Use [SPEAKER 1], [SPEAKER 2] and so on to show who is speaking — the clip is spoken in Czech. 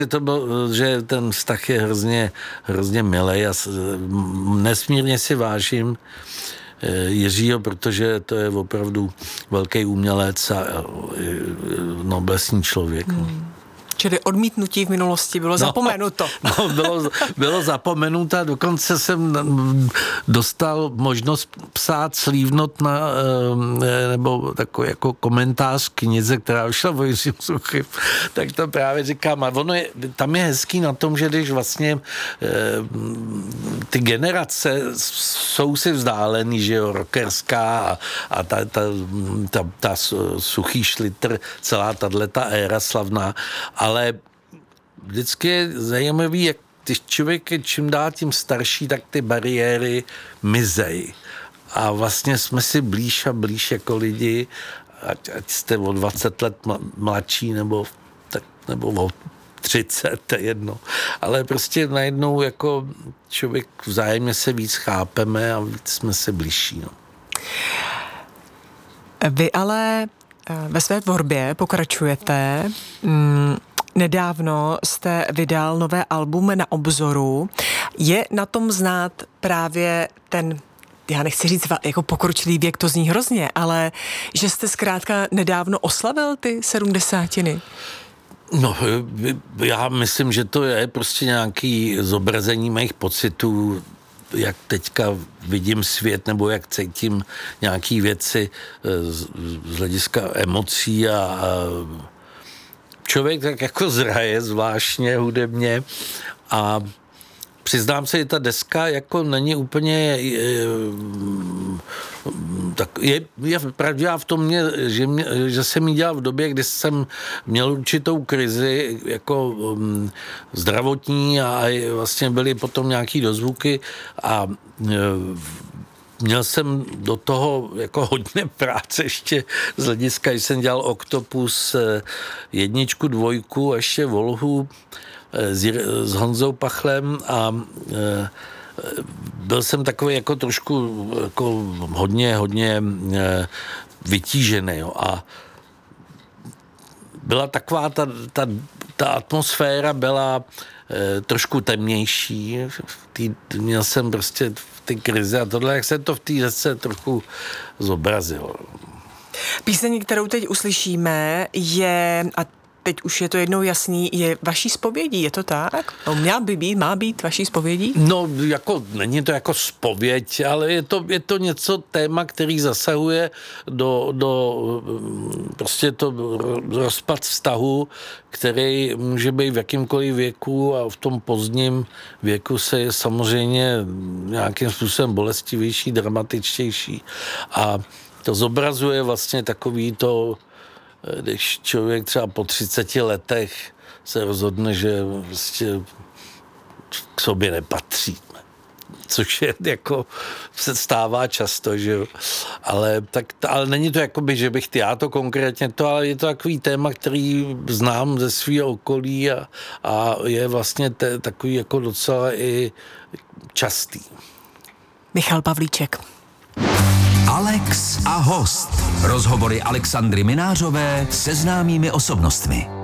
[SPEAKER 1] To bylo, že ten vztah je hrozně milej a nesmírně si vážím Jiřího, protože to je opravdu velký umělec a noblesní člověk.
[SPEAKER 2] Čili odmítnutí v minulosti bylo zapomenuto.
[SPEAKER 1] Bylo zapomenuto a dokonce jsem dostal možnost psát slívnot nebo takový jako komentář k knize, která vyšla o Jiřím Suchým, tak to právě říkám. A tam je hezký na tom, že když vlastně ty generace jsou si vzdálený, že jo, rockerská a ta Suchý Šlitr, celá tato éra slavná, ale vždycky je zajímavý, jak když člověk je čím dál tím starší, tak ty bariéry mizej. A vlastně jsme si blíž a blíž jako lidi, ať jste o 20 let mladší nebo o 30, to je jedno. Ale prostě najednou jako člověk vzájemně se víc chápeme a víc jsme se blížší. No.
[SPEAKER 2] Vy ale ve své tvorbě pokračujete. Nedávno jste vydal nové album Na obzoru. Je na tom znát právě ten, já nechci říct jako pokročilý věk, to zní hrozně, ale že jste zkrátka nedávno oslavil ty 70.
[SPEAKER 1] No, já myslím, že to je prostě nějaký zobrazení mých pocitů, jak teďka vidím svět, nebo jak cítím nějaký věci z hlediska emocí a člověk tak jako zraje zvláštně hudebně a přiznám se, že ta deska jako není úplně je pravdivá v tom, že jsem ji dělal v době, kdy jsem měl určitou krizi jako zdravotní a vlastně byly potom nějaký dozvuky a měl jsem do toho jako hodně práce ještě z hlediska, když jsem dělal Oktopus 1, 2 a ještě Volhu s Honzou Pachlem a byl jsem takový jako trošku jako hodně vytížený. Jo. A byla taková ta atmosféra byla trošku temnější. Měl jsem prostě ty krize a tohle, jak se to v té desce trochu zobrazilo.
[SPEAKER 2] Píseň, kterou teď uslyšíme, je, a teď už je to jednou jasný, je vaší zpovědí, je to tak? Má být vaší zpovědí?
[SPEAKER 1] No, jako, není to jako zpověď, ale je to něco, téma, který zasahuje do prostě to rozpad vztahu, který může být v jakýmkoliv věku a v tom pozdním věku se je samozřejmě nějakým způsobem bolestivější, dramatičtější a to zobrazuje vlastně takový to, když člověk třeba po 30 letech se rozhodne, že vlastně k sobě nepatří. Což je jako se stává často, že jo. Ale není to jakoby, že bych já to konkrétně ale je to takový téma, který znám ze svého okolí a je vlastně takový jako docela i častý.
[SPEAKER 2] Michal Pavlíček.
[SPEAKER 3] Alex a host. Rozhovory Alexandry Minářové se známými osobnostmi.